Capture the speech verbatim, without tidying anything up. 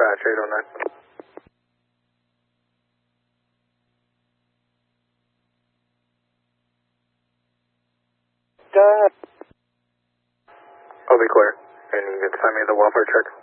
dispatch eight oh nine. Go ahead. I'll be clear. And you can send me the welfare check.